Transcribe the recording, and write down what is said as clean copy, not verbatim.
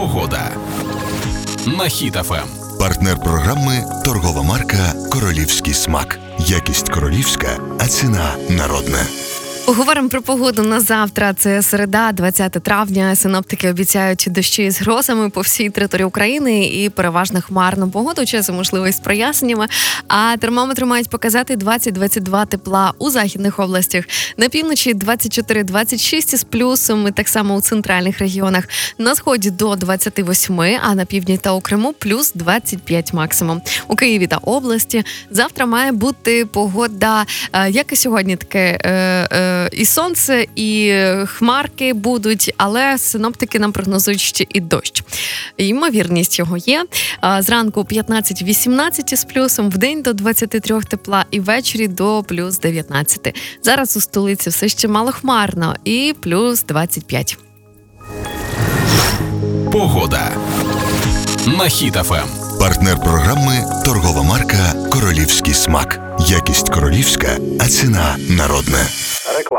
Погода на Хіт ФМ. Партнер програми – торгова марка «Королівський смак». Якість королівська, а ціна народна. Говоримо про погоду на завтра. Це середа, 20 травня. Синоптики обіцяють дощі з грозами по всій території України і переважно хмарну погоду, часом можливо із проясненнями. А термометри мають показати 20-22 тепла у західних областях. На півночі 24-26 із плюсом, і так само у центральних регіонах. На сході до 28, а на півдні та у Криму плюс 25 максимум. У Києві та області завтра має бути погода, як і сьогодні, таке і сонце, і хмарки будуть, але синоптики нам прогнозують ще і дощ. Ймовірність його є. Зранку 15-18 з плюсом, вдень до 23 тепла і ввечері до плюс 19. Зараз у столиці все ще малохмарно і плюс 25. Погода на Хіт ФМ. Партнер програми – торгова марка «Королівський смак». Якість королівська, а ціна народна. Реклама.